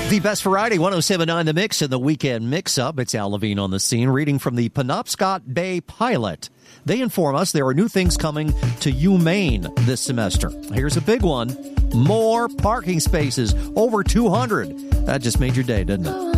The best variety, 107.9 The Mix and the Weekend Mix-Up. It's Al Levine on the scene, reading from the Penobscot Bay Pilot. They inform us there are new things coming to UMaine this semester. Here's a big one. More parking spaces, over 200. That just made your day, didn't it?